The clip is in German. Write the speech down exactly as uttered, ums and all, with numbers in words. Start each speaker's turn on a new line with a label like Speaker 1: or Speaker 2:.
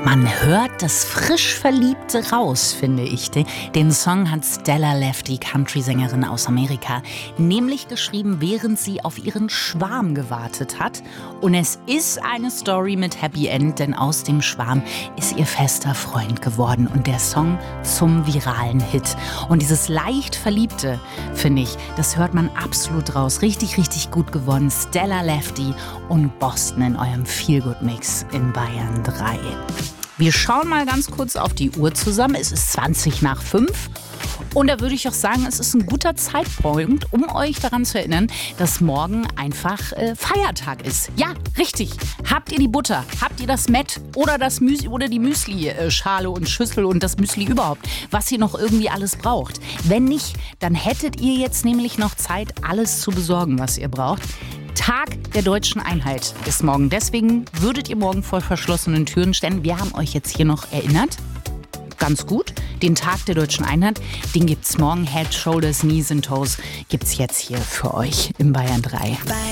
Speaker 1: Man hört das frisch Verliebte raus, finde ich. Den Song hat Stella Lefty, Country-Sängerin aus Amerika, nämlich geschrieben, während sie auf ihren Schwarm gewartet hat. Und es ist eine Story mit Happy End, denn aus dem Schwarm ist ihr fester Freund geworden und der Song zum viralen Hit. Und dieses leicht Verliebte, finde ich, das hört man absolut raus. Richtig, richtig gut gewonnen. Stella Lefty und Boston in eurem Feel-Good-Mix in Bayern drei. Wir schauen mal ganz kurz auf die Uhr zusammen. Es ist zwanzig nach fünf. Und da würde ich auch sagen, es ist ein guter Zeitpunkt, um euch daran zu erinnern, dass morgen einfach äh, Feiertag ist. Ja, richtig. Habt ihr die Butter? Habt ihr das Mett oder das Müsli oder die Müsli-Schale und Schüssel und das Müsli überhaupt, was ihr noch irgendwie alles braucht? Wenn nicht, dann hättet ihr jetzt nämlich noch Zeit, alles zu besorgen, was ihr braucht. Tag der deutschen Einheit ist morgen. Deswegen würdet ihr morgen vor verschlossenen Türen stehen. Wir haben euch jetzt hier noch erinnert. Ganz gut. Den Tag der deutschen Einheit, den gibt's morgen. Head, Shoulders, Knees and Toes gibt's jetzt hier für euch im Bayern drei.